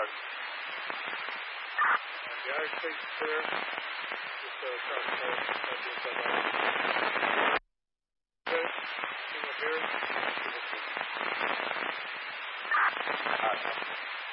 The eye space is clear. Just cross the okay. Single here.